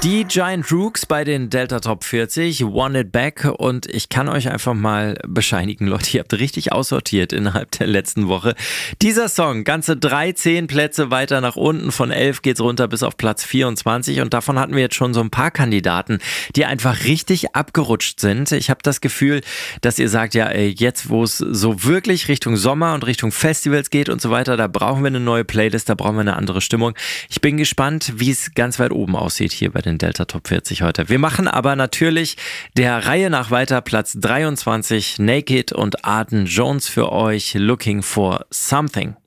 Die Giant Rooks bei den Delta Top 40, Want It Back, und ich kann euch einfach mal bescheinigen, Leute, ihr habt richtig aussortiert innerhalb der letzten Woche. Dieser Song, ganze 13 Plätze weiter nach unten, von 11 geht's runter bis auf Platz 24 und davon hatten wir jetzt schon so ein paar Kandidaten, die einfach richtig abgerutscht sind. Ich habe das Gefühl, dass ihr sagt, ja ey, jetzt wo es so wirklich Richtung Sommer und Richtung Festivals geht und so weiter, da brauchen wir eine neue Playlist, da brauchen wir eine andere Stimmung. Ich bin gespannt, wie es ganz weit oben aussieht hier bei den Delta Top 40 heute. Wir machen aber natürlich der Reihe nach weiter. Platz 23, Naked und Arden Jones für euch, Looking for Something.